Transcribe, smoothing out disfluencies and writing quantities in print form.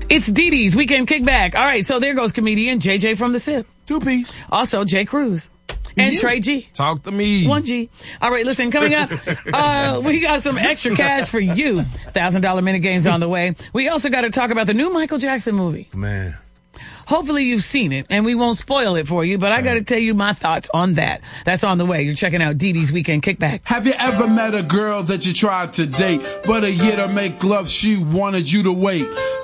It's Dee Dee's Weekend Kickback. All right, so there goes comedian JJ from the SIP. 2-piece. Also, Jay Cruz. And Trey G. Talk to me. 1G. All right, listen, coming up, we got some extra cash for you. $1,000 minute games on the way. We also got to talk about the new Michael Jackson movie. Man. Hopefully you've seen it, and we won't spoil it for you, but I got to tell you my thoughts on that. That's on the way. You're checking out Dee Dee's Weekend Kickback. Have you ever met a girl that you tried to date, but a year to make love, she wanted you to wait?